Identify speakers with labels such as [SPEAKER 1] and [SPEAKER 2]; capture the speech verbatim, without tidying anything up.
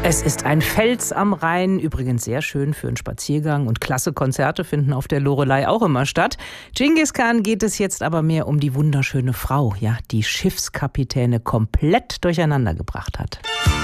[SPEAKER 1] Es ist ein Fels am Rhein, übrigens sehr schön für einen Spaziergang, und klasse Konzerte finden auf der Loreley auch immer statt. Dschingis Khan geht es jetzt aber mehr um die wunderschöne Frau, ja, die Schiffskapitäne komplett durcheinander gebracht hat.